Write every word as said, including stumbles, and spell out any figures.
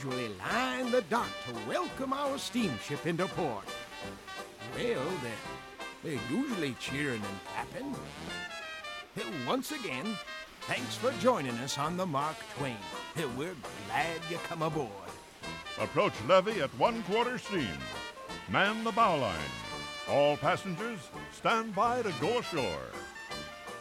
usually line the dock to welcome our steamship into port. Well, they're, they're usually cheering and clapping. Well, once again, thanks for joining us on the Mark Twain. We're glad you come aboard. Approach levee at one quarter steam. Man the bow line. All passengers, stand by to go ashore.